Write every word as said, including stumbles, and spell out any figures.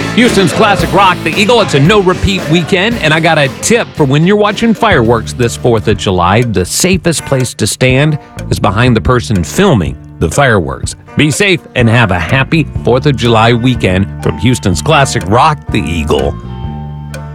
Houston's classic rock, The Eagle. It's a no-repeat weekend, and I got a tip for when you're watching fireworks this fourth of July. The safest place to stand is behind the person filming the fireworks. Be safe and have a happy fourth of July weekend from Houston's classic rock, The Eagle.